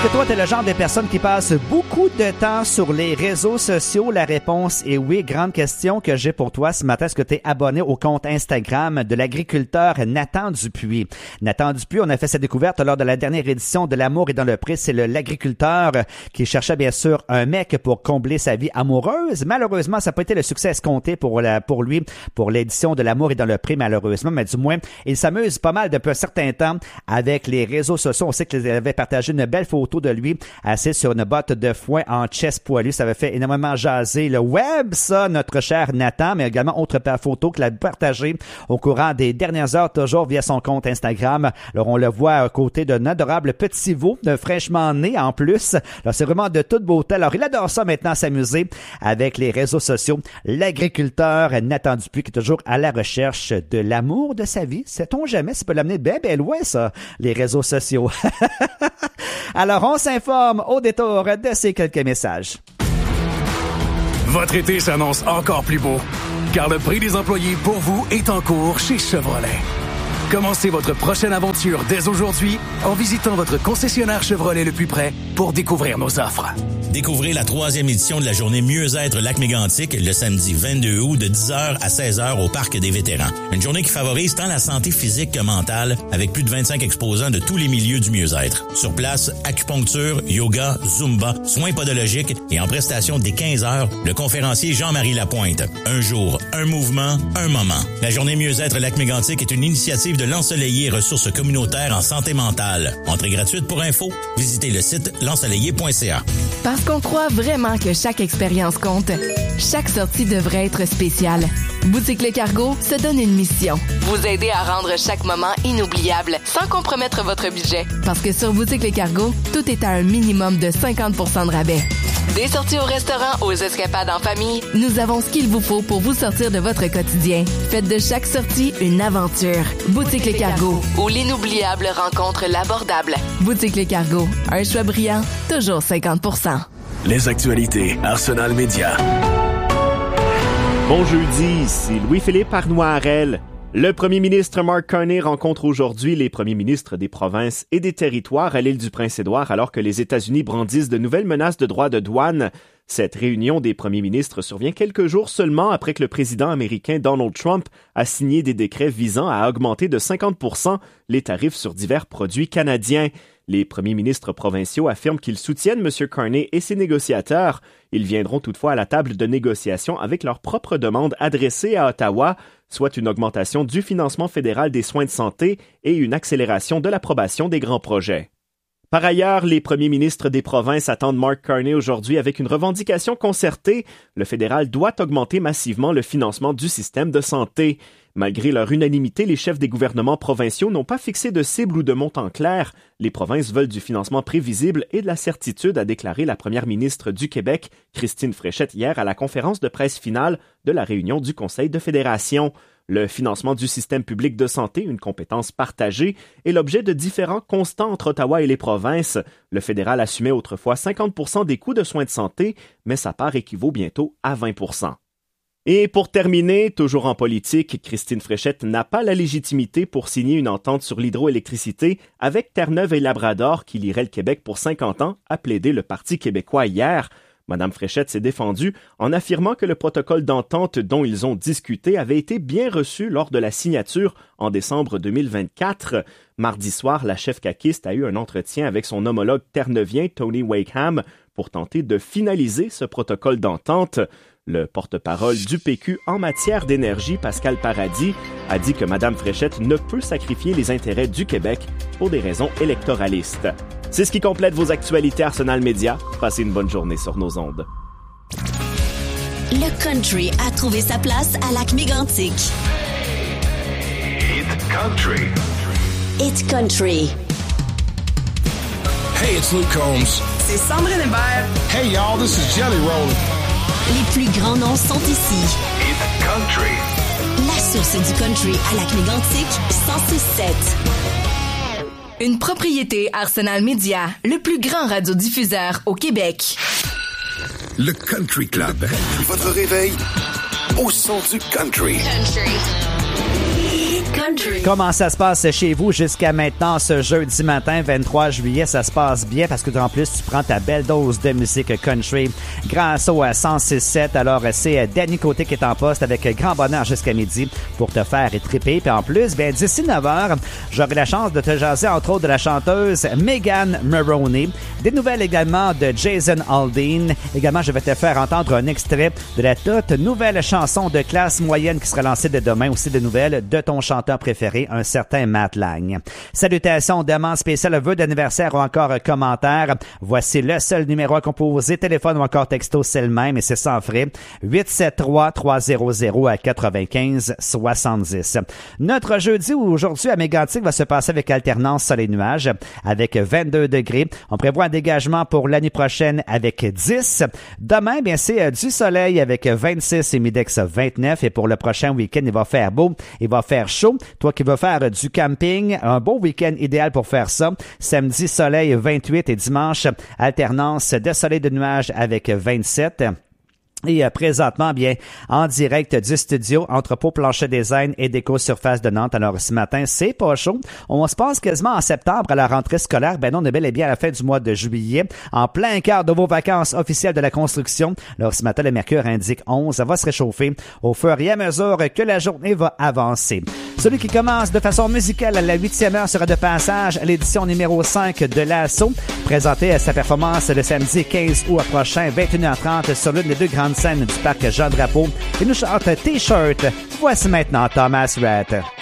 Est-ce que toi, t'es le genre de personne qui passe beaucoup de temps sur les réseaux sociaux? La réponse est oui. Grande question que j'ai pour toi ce matin. Est-ce que t'es abonné au compte Instagram de l'agriculteur Nathan Dupuis? Nathan Dupuis, on a fait sa découverte lors de la dernière édition de L'amour est dans le pré. C'est l'agriculteur qui cherchait bien sûr un mec pour combler sa vie amoureuse. Malheureusement, ça n'a pas été le succès escompté pour lui, pour l'édition de L'amour est dans le pré, malheureusement. Mais du moins, il s'amuse pas mal depuis un certain temps avec les réseaux sociaux. On sait qu'il avait partagé une belle photo de lui assis sur une botte de foin en chess poilu. Ça avait fait énormément jaser le web, ça, notre cher Nathan, mais également autre photo qu'il a partagée au courant des dernières heures, toujours via son compte Instagram. Alors, on le voit à côté d'un adorable petit veau, d'un fraîchement né en plus. Alors, c'est vraiment de toute beauté. Alors, il adore ça maintenant, s'amuser avec les réseaux sociaux. L'agriculteur Nathan Dupuis qui est toujours à la recherche de l'amour de sa vie. Sait-on jamais? Ça peut l'amener bien loin, ça, les réseaux sociaux. Alors, on s'informe au détour de ces quelques messages. Votre été s'annonce encore plus beau, car le prix des employés pour vous est en cours chez Chevrolet. Commencez votre prochaine aventure dès aujourd'hui en visitant votre concessionnaire Chevrolet le plus près pour découvrir nos offres. Découvrez la 3e édition de la journée Mieux-être Lac-Mégantic le samedi 22 août de 10h à 16h au Parc des vétérans. Une journée qui favorise tant la santé physique que mentale avec plus de 25 exposants de tous les milieux du mieux-être. Sur place, acupuncture, yoga, zumba, soins podologiques et en prestation dès 15h, le conférencier Jean-Marie Lapointe. Un jour, un mouvement, un moment. La journée Mieux-être Lac-Mégantic est une initiative de l'Ensoleillé Ressources communautaires en santé mentale. Entrée gratuite pour info, visitez le site l'ensoleillé.ca. Parce qu'on croit vraiment que chaque expérience compte, chaque sortie devrait être spéciale. Boutique Le Cargo se donne une mission. Vous aider à rendre chaque moment inoubliable sans compromettre votre budget. Parce que sur Boutique Le Cargo, tout est à un minimum de 50% de rabais. Des sorties au restaurant aux escapades en famille, nous avons ce qu'il vous faut pour vous sortir de votre quotidien. Faites de chaque sortie une aventure. Boutique Le Cargo, où l'inoubliable rencontre l'abordable. Boutique Le Cargo, un choix brillant, toujours 50%. Les actualités Arsenal Média. Bon jeudi, ici Louis-Philippe Arnoirel. Le premier ministre Mark Carney rencontre aujourd'hui les premiers ministres des provinces et des territoires à l'île du Prince-Édouard alors que les États-Unis brandissent de nouvelles menaces de droits de douane. Cette réunion des premiers ministres survient quelques jours seulement après que le président américain Donald Trump a signé des décrets visant à augmenter de 50% les tarifs sur divers produits canadiens. Les premiers ministres provinciaux affirment qu'ils soutiennent M. Carney et ses négociateurs. Ils viendront toutefois à la table de négociation avec leurs propres demandes adressées à Ottawa, soit une augmentation du financement fédéral des soins de santé et une accélération de l'approbation des grands projets. Par ailleurs, les premiers ministres des provinces attendent Mark Carney aujourd'hui avec une revendication concertée. Le fédéral doit augmenter massivement le financement du système de santé. Malgré leur unanimité, les chefs des gouvernements provinciaux n'ont pas fixé de cible ou de montant clair. Les provinces veulent du financement prévisible et de la certitude, a déclaré la première ministre du Québec, Christine Fréchette, hier à la conférence de presse finale de la réunion du Conseil de fédération. Le financement du système public de santé, une compétence partagée, est l'objet de différends constants entre Ottawa et les provinces. Le fédéral assumait autrefois 50% des coûts de soins de santé, mais sa part équivaut bientôt à 20%. Et pour terminer, toujours en politique, Christine Fréchette n'a pas la légitimité pour signer une entente sur l'hydroélectricité avec Terre-Neuve et Labrador qui lierait le Québec pour 50 ans, a plaidé le Parti québécois hier. Madame Fréchette s'est défendue en affirmant que le protocole d'entente dont ils ont discuté avait été bien reçu lors de la signature en décembre 2024. Mardi soir, la chef caquiste a eu un entretien avec son homologue terneuvien Tony Wakeham pour tenter de finaliser ce protocole d'entente. Le porte-parole du PQ en matière d'énergie, Pascal Paradis, a dit que Mme Fréchette ne peut sacrifier les intérêts du Québec pour des raisons électoralistes. C'est ce qui complète vos actualités Arsenal Média. Passez une bonne journée sur nos ondes. Le country a trouvé sa place à Lac-Mégantic. Hit Country. Hit Country. Hey, it's Luke Combs. C'est Sandrine Hébert. Hey, y'all, this is Jelly Roll. Les plus grands noms sont ici. Hit Country. La source du country à Lac-Mégantic, 106.7. Une propriété Arsenal Média, le plus grand radiodiffuseur au Québec. Le Country Club. Votre réveil au son du country. Hit Country. country. Comment ça se passe chez vous jusqu'à maintenant ce jeudi matin 23 juillet? Ça se passe bien parce que en plus tu prends ta belle dose de musique country grâce au 106.7. Alors c'est Danny Côté qui est en poste avec grand bonheur jusqu'à midi pour te faire triper. Puis en plus, ben d'ici 9h, j'aurai la chance de te jaser entre autres de la chanteuse Megan Maroney. Des nouvelles également de Jason Aldean. Également, je vais te faire entendre un extrait de la toute nouvelle chanson de classe moyenne qui sera lancée dès demain. Aussi de nouvelles de ton chanteur préféré, un certain Matt Lang. Salutations, demandes spéciales, vœux d'anniversaire ou encore commentaires. Voici le seul numéro à composer. Téléphone ou encore texto, c'est le même et c'est sans frais. 873-300-95-70. Notre jeudi aujourd'hui à Mégantic va se passer avec alternance soleil-nuage avec 22 degrés. On prévoit un dégagement pour l'année prochaine avec 10. Demain, bien c'est du soleil avec 26 et Midex 29. Et pour le prochain week-end, il va faire beau, il va faire chaud. Toi qui veux faire du camping, un beau week-end idéal pour faire ça. Samedi, soleil 28 et dimanche, alternance de soleil de nuages avec 27. Et présentement, bien, en direct du studio Entrepôt Plancher Design et Déco Surface de Nantes. Alors, ce matin, c'est pas chaud. On se passe quasiment en septembre à la rentrée scolaire. Ben non, on est bel et bien à la fin du mois de juillet, en plein quart de vos vacances officielles de la construction. Alors, ce matin, le mercure indique 11. Ça va se réchauffer au fur et à mesure que la journée va avancer. Celui qui commence de façon musicale à la 8e heure sera de passage à l'édition numéro 5 de l'Assaut. Présenté à sa performance le samedi 15 août prochain, 21h30 sur l'une des deux grandes scènes du parc Jean-Drapeau. Il nous chante T-shirt. Voici maintenant Thomas Rhett.